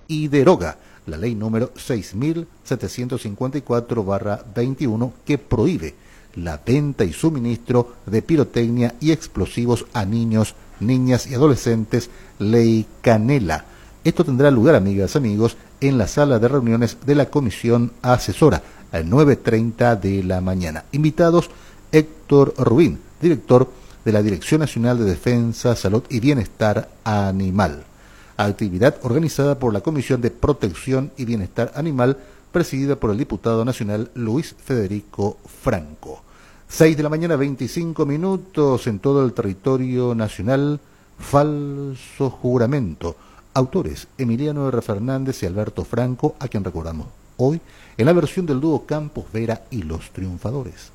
y deroga la ley número 6.754/21 que prohíbe la venta y suministro de pirotecnia y explosivos a niños, niñas y adolescentes, ley Canela. Esto tendrá lugar, amigas, amigos, en la sala de reuniones de la Comisión Asesora a 9:30 de la mañana. Invitados: Héctor Rubín, director de la Dirección Nacional de Defensa, Salud y Bienestar Animal. Actividad organizada por la Comisión de Protección y Bienestar Animal, presidida por el diputado nacional Luis Federico Franco. 6 de la mañana, 25 minutos en todo el territorio nacional. Falso juramento. Autores: Emiliano R. Fernández y Alberto Franco, a quien recordamos hoy en la versión del dúo Campos Vera y Los Triunfadores.